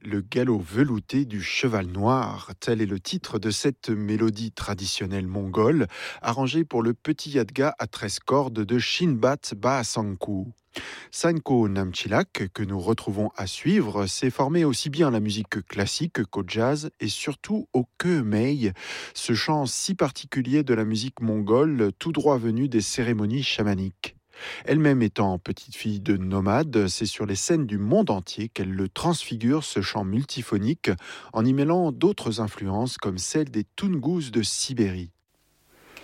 Le galop velouté du cheval noir, tel est le titre de cette mélodie traditionnelle mongole, arrangée pour le petit yadga à 13 cordes de Shinbat Baasangku. Sanko Namchilak, que nous retrouvons à suivre, s'est formé aussi bien à la musique classique qu'au jazz et surtout au keumei, ce chant si particulier de la musique mongole, tout droit venu des cérémonies chamaniques. Elle-même étant petite fille de nomade, c'est sur les scènes du monde entier qu'elle le transfigure, ce chant multiphonique, en y mêlant d'autres influences comme celle des Tungus de Sibérie.